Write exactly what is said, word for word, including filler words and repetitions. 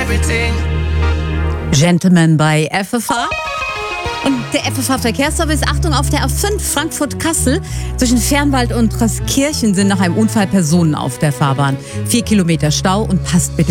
everything. Gentleman bei F F H. Und der F F H-Verkehrsservice, Achtung, auf der A fünf Frankfurt-Kassel zwischen Fernwald und Tröskirchen sind nach einem Unfall Personen auf der Fahrbahn. Vier Kilometer Stau und passt bitte